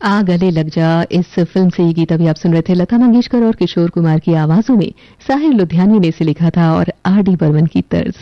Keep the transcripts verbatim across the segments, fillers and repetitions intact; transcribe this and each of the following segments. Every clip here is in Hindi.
आ गले लग जा इस फिल्म से ये गीत अभी आप सुन रहे थे। लता मंगेशकर और किशोर कुमार की आवाजों में साहिर लुधियानवी ने इसे लिखा था और आर डी बर्मन की तर्ज।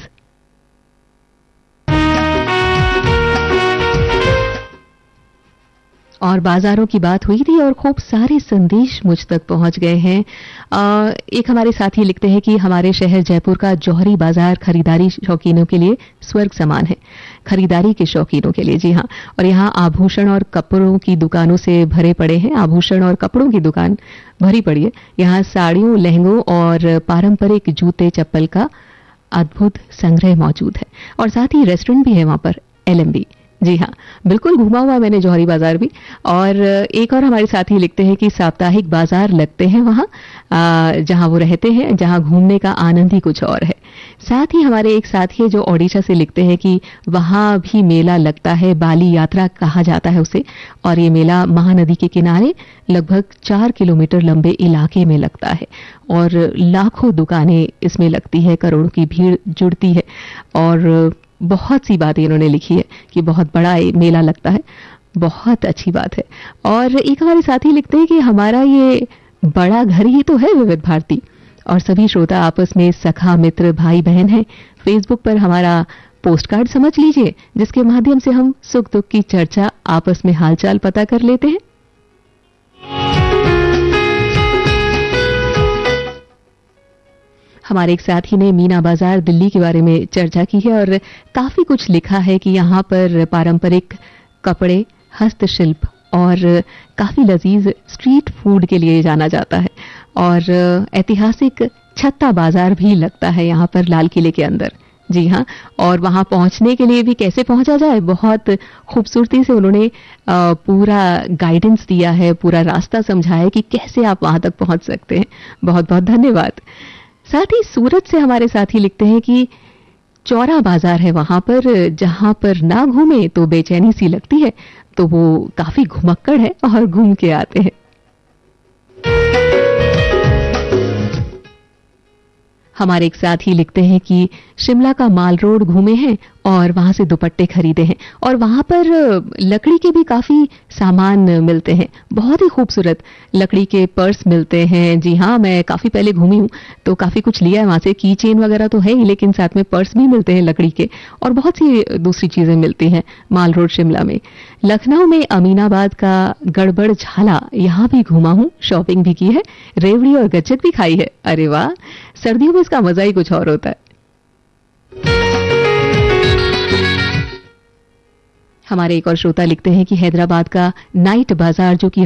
और बाजारों की बात हुई थी और खूब सारे संदेश मुझ तक पहुंच गए हैं। आ, एक हमारे साथी लिखते हैं कि हमारे शहर जयपुर का जौहरी बाजार खरीदारी शौकीनों के लिए स्वर्ग समान है। खरीदारी के शौकीनों के लिए, जी हाँ। और यहाँ आभूषण और कपड़ों की दुकानों से भरे पड़े हैं। आभूषण और कपड़ों की दुकान भरी पड़ी है। यहाँ साड़ियों, लहंगों और पारंपरिक जूते चप्पल का अद्भुत संग्रह मौजूद है। और साथ ही रेस्टोरेंट भी है वहां पर, एल एम बी। जी हाँ, बिल्कुल घूमा हुआ मैंने जौहरी बाजार भी। और एक और हमारे साथी लिखते हैं कि साप्ताहिक बाजार लगते हैं वहां जहां वो रहते हैं, जहां घूमने का आनंद ही कुछ और है। साथ ही हमारे एक साथी है जो ओडिशा से लिखते हैं कि वहां भी मेला लगता है, बाली यात्रा कहा जाता है उसे। और ये मेला महानदी के किनारे लगभग चार किलोमीटर लंबे इलाके में लगता है और लाखों दुकानें इसमें लगती है, करोड़ों की भीड़ जुड़ती है। और बहुत सी बातें इन्होंने लिखी है कि बहुत बड़ा मेला लगता है, बहुत अच्छी बात है। और एक हमारे साथी लिखते हैं कि हमारा ये बड़ा घर ही तो है विविध भारती, और सभी श्रोता आपस में सखा मित्र भाई बहन हैं। फेसबुक पर हमारा पोस्ट कार्ड समझ लीजिए, जिसके माध्यम से हम सुख दुख की चर्चा, आपस में हालचाल पता कर लेते हैं। हमारे एक साथी ने मीना बाजार दिल्ली के बारे में चर्चा की है और काफी कुछ लिखा है कि यहाँ पर पारंपरिक कपड़े, हस्तशिल्प और काफी लजीज स्ट्रीट फूड के लिए जाना जाता है। और ऐतिहासिक छत्ता बाजार भी लगता है यहाँ पर लाल किले के अंदर। जी हाँ, और वहां पहुंचने के लिए भी कैसे पहुंचा जाए, बहुत खूबसूरती से उन्होंने पूरा गाइडेंस दिया है, पूरा रास्ता समझाया कि कैसे आप वहां तक पहुंच सकते हैं। बहुत बहुत धन्यवाद। साथ ही सूरत से हमारे साथी लिखते हैं कि चौरा बाजार है वहां पर, जहां पर ना घूमे तो बेचैनी सी लगती है, तो वो काफी घुमक्कड़ है और घूम के आते हैं। हमारे एक साथी लिखते हैं कि शिमला का माल रोड घूमे हैं और वहां से दुपट्टे खरीदे हैं और वहां पर लकड़ी के भी काफी सामान मिलते हैं, बहुत ही खूबसूरत लकड़ी के पर्स मिलते हैं। जी हाँ, मैं काफी पहले घूमी हूं तो काफी कुछ लिया है वहां से। की चेन वगैरह तो है ही, लेकिन साथ में पर्स भी मिलते हैं लकड़ी के और बहुत सी दूसरी चीजें मिलती हैं माल रोड शिमला में। लखनऊ में अमीनाबाद का गड़बड़ झाला, यहां भी घूमा हूं, शॉपिंग भी की है, रेवड़ी और गज्जक भी खाई है। अरे वाह, सर्दियों में इसका मजा ही कुछ और होता है। हमारे एक और श्रोता लिखते हैं कि हैदराबाद का नाइट बाजार जो कि